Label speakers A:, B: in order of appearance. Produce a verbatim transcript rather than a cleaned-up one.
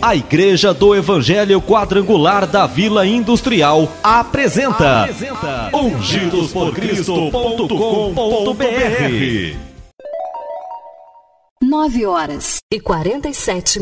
A: A Igreja do Evangelho Quadrangular da Vila Industrial apresenta, apresenta ungidos por cristo ponto com ponto br.
B: nove horas e quarenta e sete